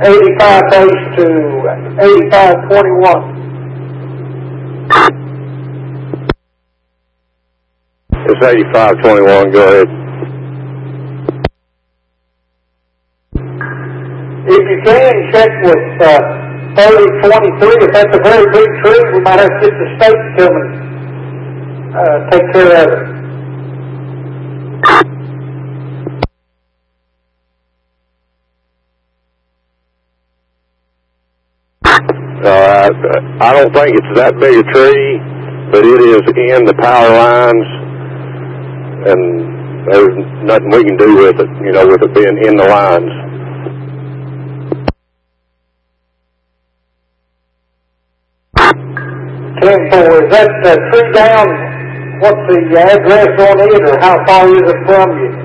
85 base to 8521. It's 8521, go ahead. If you can, check with 3023. If that's a very big tree, we might have to get the state to come and take care of it. I don't think it's that big a tree, but it is in the power lines, and there's nothing we can do with it, you know, with it being in the lines. Is that tree down? What's the address on it, or how far is it from you?